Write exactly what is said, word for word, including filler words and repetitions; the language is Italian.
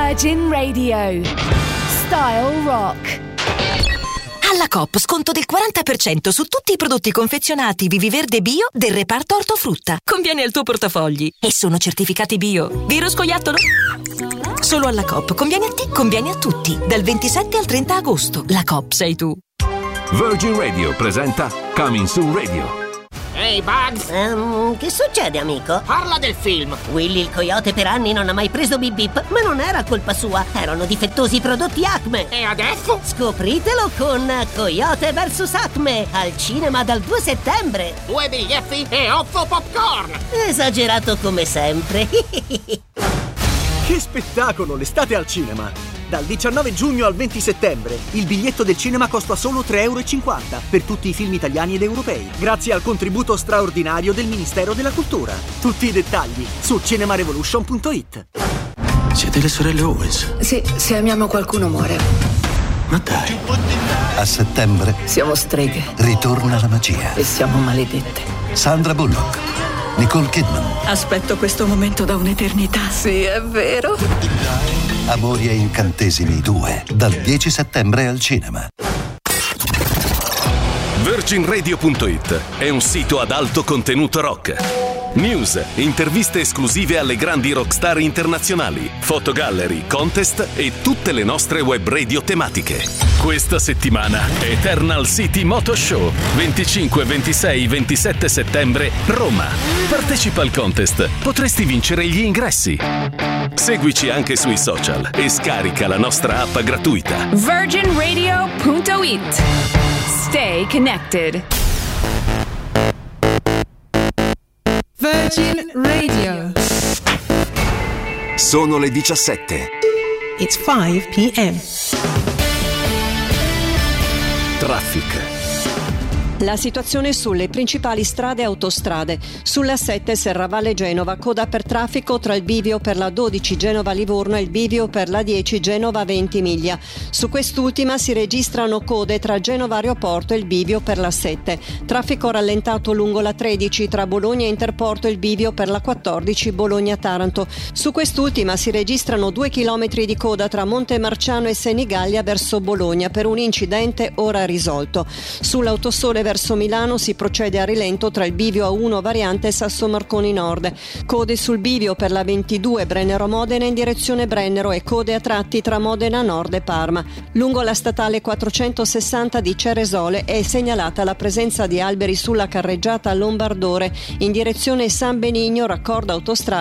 Virgin Radio. Style Rock. Alla Coop sconto del quaranta per cento su tutti i prodotti confezionati Viviverde Bio del reparto ortofrutta. Conviene al tuo portafogli e sono certificati bio. Vero scoiattolo? Solo alla Coop. Conviene a te, conviene a tutti. Dal ventisette al trenta agosto. La Coop sei tu. Virgin Radio presenta Coming Soon Radio. Ehi, hey Bugs! Um, che succede, amico? Parla del film! Willy il coyote per anni non ha mai preso Bip Bip, ma non era colpa sua, erano difettosi i prodotti Acme. E adesso? Scopritelo con Coyote versus Acme, al cinema dal due settembre. Due biglietti e otto popcorn! Esagerato come sempre. Che spettacolo, l'estate al cinema! Dal diciannove giugno al venti settembre il biglietto del cinema costa solo tre euro e cinquanta per tutti i film italiani ed europei, grazie al contributo straordinario del Ministero della Cultura. Tutti i dettagli su cinemarevolution punto it. Siete le sorelle Owens? Sì, se amiamo qualcuno muore. Ma dai. A settembre siamo streghe. Ritorna la magia. E siamo maledette. Sandra Bullock, Nicole Kidman. Aspetto questo momento da un'eternità. Sì, è vero. Amori e incantesimi due, dal dieci settembre al cinema. Virgin Radio punto it è un sito ad alto contenuto rock. News, interviste esclusive alle grandi rockstar internazionali, fotogallery, contest e tutte le nostre web radio tematiche. Questa settimana Eternal City Moto Show, venticinque, ventisei, ventisette settembre, Roma. Partecipa al contest, potresti vincere gli ingressi. Seguici anche sui social e scarica la nostra app gratuita. Virgin Radio punto it. Stay connected. Virgin Radio. Sono le diciassette. It's five p.m. Traffic. La situazione sulle principali strade e autostrade. Sulla sette Serravalle Genova, coda per traffico tra il bivio per la dodici Genova Livorno e il bivio per la dieci Genova Ventimiglia. Su quest'ultima si registrano code tra Genova Aeroporto e il bivio per la sette. Traffico rallentato lungo la tredici tra Bologna e Interporto e il bivio per la quattordici Bologna Taranto. Su quest'ultima si registrano due chilometri di coda tra Montemarciano e Senigallia verso Bologna per un incidente ora risolto. Sull'autosole verso Milano si procede a rilento tra il bivio A uno variante Sasso Marconi Nord. Code sul bivio per la ventidue Brennero Modena in direzione Brennero e code a tratti tra Modena Nord e Parma. Lungo la statale quattrocentosessanta di Ceresole è segnalata la presenza di alberi sulla carreggiata Lombardore in direzione San Benigno, raccordo autostrada